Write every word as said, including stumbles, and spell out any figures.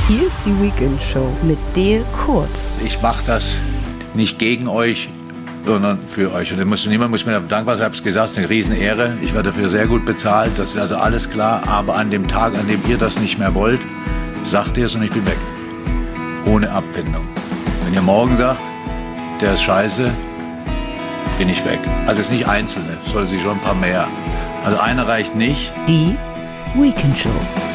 Hier ist die Weekend Show mit Dale Kurz. Ich mache das nicht gegen euch, sondern für euch. Und muss, niemand muss mir dafür dankbar sein. Ich habe es gesagt, es ist eine Riesenehre. Ich werde dafür sehr gut bezahlt. Das ist also alles klar. Aber an dem Tag, an dem ihr das nicht mehr wollt, sagt ihr es und ich bin weg. Ohne Abfindung. Wenn ihr morgen sagt, der ist scheiße, bin ich weg. Also es ist nicht Einzelne, es sollte sich schon ein paar mehr. Also einer reicht nicht. Die Weekend Show.